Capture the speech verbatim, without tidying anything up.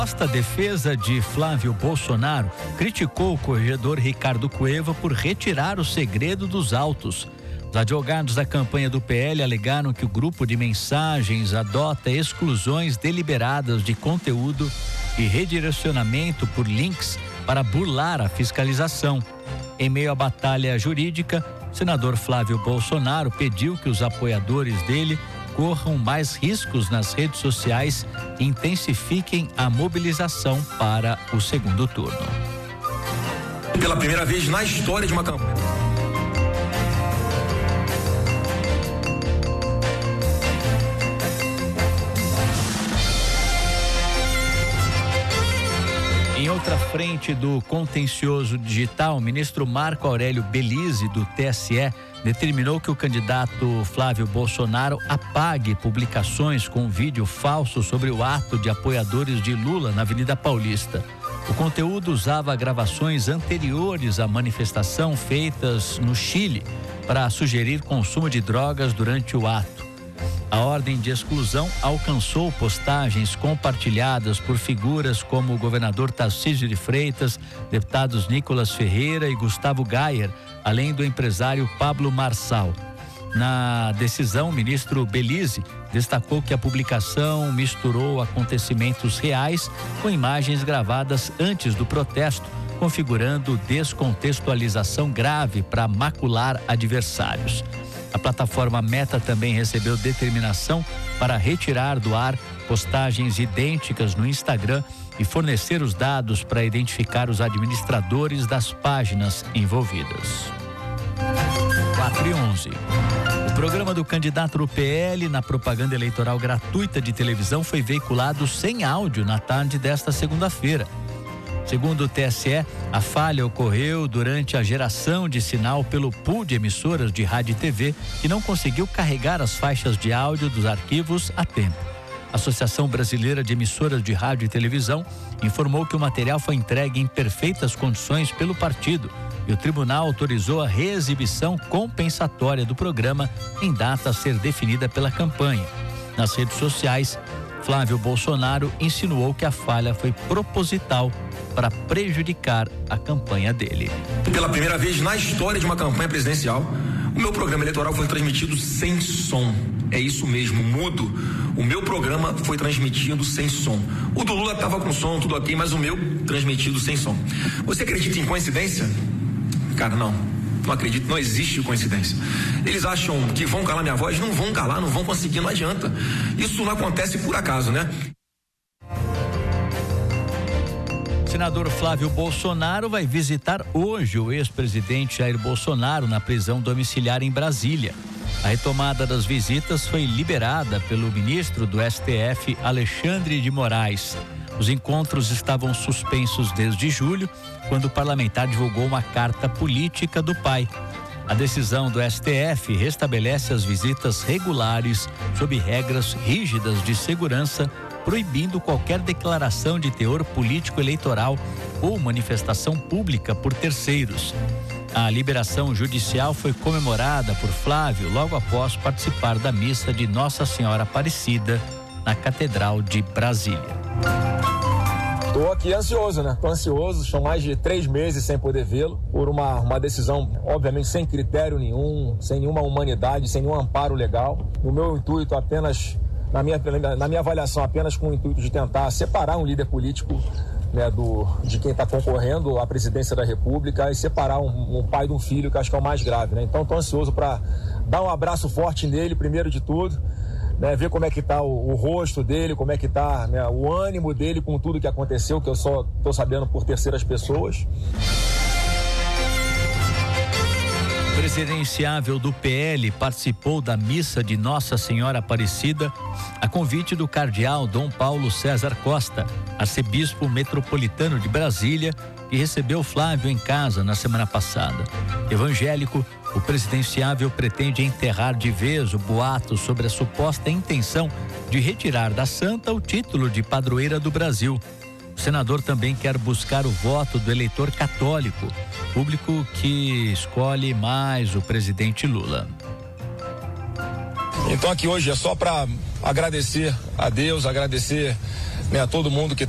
A defesa de Flávio Bolsonaro criticou o corregedor Ricardo Cueva por retirar o segredo dos autos. Os advogados da campanha do P L alegaram que o grupo de mensagens adota exclusões deliberadas de conteúdo e redirecionamento por links para burlar a fiscalização. Em meio à batalha jurídica, o senador Flávio Bolsonaro pediu que os apoiadores dele corram mais riscos nas redes sociais e intensifiquem a mobilização para o segundo turno. Pela primeira vez na história de uma campanha. Em outra frente do contencioso digital, o ministro Marco Aurélio Belize, do T S E, determinou que o candidato Flávio Bolsonaro apague publicações com vídeo falso sobre o ato de apoiadores de Lula na Avenida Paulista. O conteúdo usava gravações anteriores à manifestação feitas no Chile para sugerir consumo de drogas durante o ato. A ordem de exclusão alcançou postagens compartilhadas por figuras como o governador Tarcísio de Freitas, deputados Nicolas Ferreira e Gustavo Gayer, além do empresário Pablo Marçal. Na decisão, o ministro Belize destacou que a publicação misturou acontecimentos reais com imagens gravadas antes do protesto, configurando descontextualização grave para macular adversários. A plataforma Meta também recebeu determinação para retirar do ar postagens idênticas no Instagram e fornecer os dados para identificar os administradores das páginas envolvidas. quatro e onze. O programa do candidato do P L na propaganda eleitoral gratuita de televisão foi veiculado sem áudio na tarde desta segunda-feira. Segundo o T S E, a falha ocorreu durante a geração de sinal pelo pool de emissoras de rádio e T V que não conseguiu carregar as faixas de áudio dos arquivos a tempo. A Associação Brasileira de Emissoras de Rádio e Televisão informou que o material foi entregue em perfeitas condições pelo partido e o tribunal autorizou a reexibição compensatória do programa em data a ser definida pela campanha. Nas redes sociais, Flávio Bolsonaro insinuou que a falha foi proposital para prejudicar a campanha dele. Pela primeira vez na história de uma campanha presidencial, o meu programa eleitoral foi transmitido sem som. É isso mesmo, mudo. O meu programa foi transmitido sem som. O do Lula estava com som, tudo ok, mas o meu transmitido sem som. Você acredita em coincidência? Cara, não. Não acredito, não existe coincidência. Eles acham que vão calar minha voz? Não vão calar, não vão conseguir, não adianta. Isso não acontece por acaso, né? O senador Flávio Bolsonaro vai visitar hoje o ex-presidente Jair Bolsonaro na prisão domiciliar em Brasília. A retomada das visitas foi liberada pelo ministro do S T F, Alexandre de Moraes. Os encontros estavam suspensos desde julho, quando o parlamentar divulgou uma carta política do pai. A decisão do S T F restabelece as visitas regulares sob regras rígidas de segurança, proibindo qualquer declaração de teor político-eleitoral ou manifestação pública por terceiros. A liberação judicial foi comemorada por Flávio logo após participar da missa de Nossa Senhora Aparecida na Catedral de Brasília. Estou aqui ansioso, né? Estou ansioso, são mais de três meses sem poder vê-lo, por uma, uma decisão, obviamente, sem critério nenhum, sem nenhuma humanidade, sem nenhum amparo legal. O meu intuito apenas, na minha, na minha avaliação, apenas com o intuito de tentar separar um líder político, né, do, de quem está concorrendo à presidência da República e separar um, um pai de um filho, que acho que é o mais grave, né? Então, estou ansioso para dar um abraço forte nele, primeiro de tudo, né, ver como é que tá o, o rosto dele, como é que tá, né, o ânimo dele com tudo que aconteceu, que eu só tô sabendo por terceiras pessoas. O presidenciável do P L participou da missa de Nossa Senhora Aparecida a convite do cardeal Dom Paulo César Costa, arcebispo metropolitano de Brasília, que recebeu Flávio em casa na semana passada. Evangélico, o presidenciável pretende enterrar de vez o boato sobre a suposta intenção de retirar da santa o título de padroeira do Brasil. O senador também quer buscar o voto do eleitor católico, público que escolhe mais o presidente Lula. Então aqui hoje é só para agradecer a Deus, agradecer, né, a todo mundo que